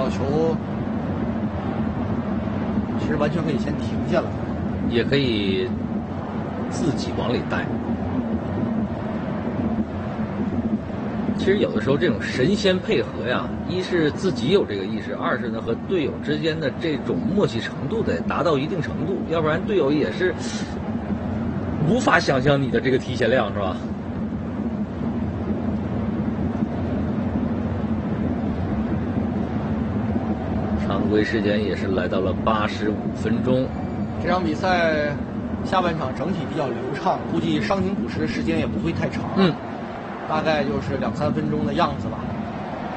角球其实完全可以先停下来， 也可以自己往里带。其实有的时候这种神仙配合呀，一是自己有这个意识，二是呢和队友之间的这种默契程度得达到一定程度，要不然队友也是无法想象你的这个提前量，是吧？常规时间也是来到了85分钟。 这场比赛下半场整体比较流畅，估计伤停补时的时间也不会太长，大概就是2-3分钟的样子吧。